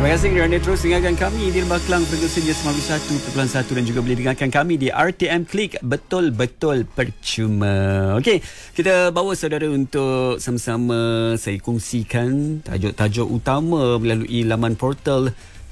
Terima kasih kerana terus dengarkan kami di Lembah Kelang frekuensinya 91.1 dan juga boleh dengarkan kami di RTM Klik, betul-betul percuma. Okey, kita bawa saudara untuk sama-sama saya kongsikan tajuk-tajuk utama melalui laman portal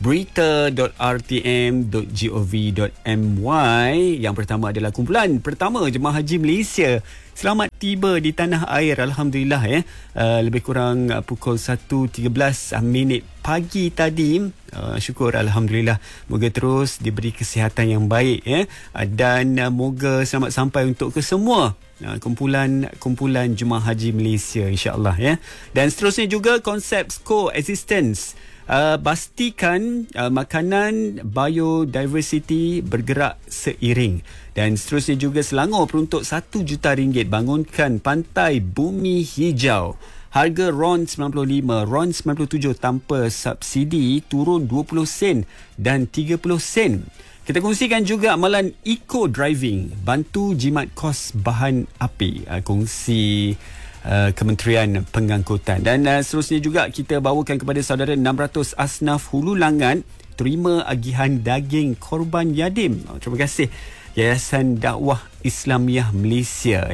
berita.rtm.gov.my. Yang pertama adalah kumpulan pertama Jemaah Haji Malaysia selamat tiba di tanah air, alhamdulillah lebih kurang pukul 1.13 pagi tadi. Syukur alhamdulillah, moga terus diberi kesihatan yang baik dan moga selamat sampai untuk kesemua kumpulan Jemaah Haji Malaysia, insya-Allah Dan seterusnya juga konsep coexistence. Pastikan makanan biodiversity bergerak seiring. Dan seterusnya juga Selangor peruntuk RM1 juta bangunkan pantai bumi hijau. Harga RON 95, RON 97 tanpa subsidi turun 20 sen dan 30 sen. Kita kongsikan juga amalan eco driving, bantu jimat kos bahan api. Kongsi Kementerian Pengangkutan. Dan seterusnya juga kita bawakan kepada saudara 600 asnaf Hulu Langat terima agihan daging korban yatim. Terima kasih Yayasan Dakwah Islamiah Malaysia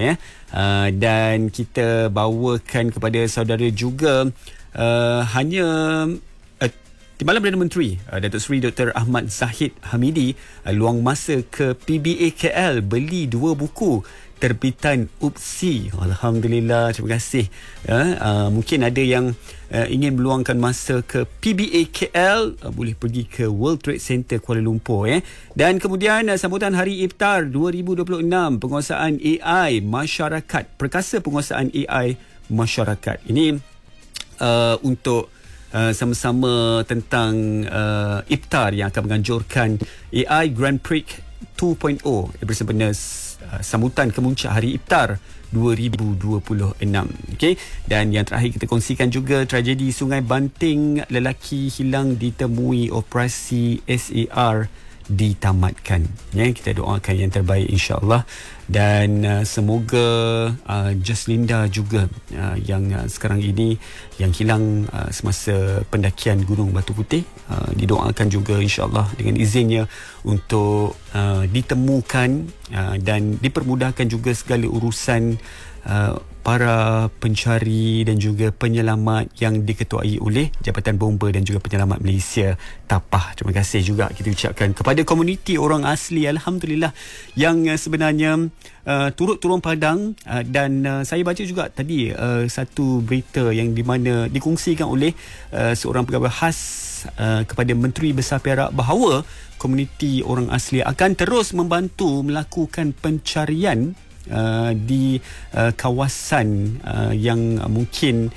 dan kita bawakan kepada saudara juga hanya Timbalan Perdana Menteri Datuk Seri Dr. Ahmad Zahid Hamidi luang masa ke PBA KL beli 2 buku terbitan UPSI. Alhamdulillah, terima kasih. Mungkin ada yang ingin meluangkan masa ke PBA KL, boleh pergi ke World Trade Center Kuala Lumpur. Dan kemudian sambutan Hari Iftar 2026, penguasaan AI masyarakat, perkasa penguasaan AI masyarakat. Ini untuk sama-sama tentang iftar yang akan menganjurkan AI Grand Prix 2.0 bersempena sambutan kemuncak Hari Iftar 2026. Okey, dan yang terakhir kita kongsikan juga tragedi Sungai Banting, lelaki hilang ditemui, operasi SAR ditamatkan. Kita doakan yang terbaik, insya-Allah. Dan semoga Jaslinda juga yang sekarang ini yang hilang semasa pendakian Gunung Batu Putih, didoakan juga insya-Allah dengan izinnya untuk ditemukan dan dipermudahkan juga segala urusan para pencari dan juga penyelamat yang diketuai oleh Jabatan Bomba dan juga Penyelamat Malaysia Tapah. Terima kasih juga kita ucapkan kepada komuniti orang asli, alhamdulillah, yang sebenarnya turut turun padang. Dan saya baca juga tadi satu berita yang di mana dikongsikan oleh seorang pegawai khas kepada Menteri Besar Perak bahawa komuniti orang asli akan terus membantu melakukan pencarian di kawasan yang mungkin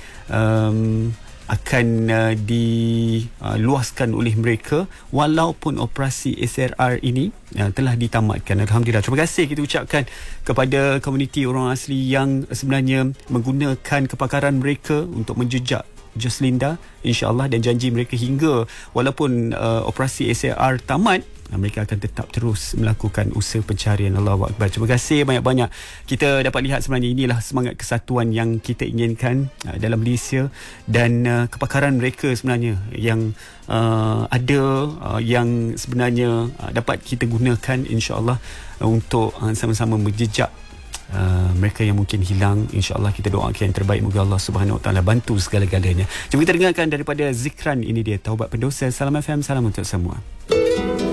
akan diluaskan oleh mereka walaupun operasi SRR ini telah ditamatkan. Alhamdulillah, terima kasih kita ucapkan kepada komuniti orang asli yang sebenarnya menggunakan kepakaran mereka untuk menjejak Jaslinda, insya-Allah, dan janji mereka hingga walaupun operasi SAR tamat, mereka akan tetap terus melakukan usaha pencarian. Allahu Akbar. Terima kasih banyak-banyak. Kita dapat lihat sebenarnya inilah semangat kesatuan yang kita inginkan dalam Malaysia, dan kepakaran mereka sebenarnya yang ada yang sebenarnya dapat kita gunakan, insya-Allah, untuk sama-sama menjejak mereka yang mungkin hilang. InsyaAllah kita doakan yang terbaik, moga Allah Subhanahu Wa Taala bantu segala-galanya. Jom kita dengarkan daripada zikran ini dia, Taubat Pendosa. Salam FM, salam untuk semua.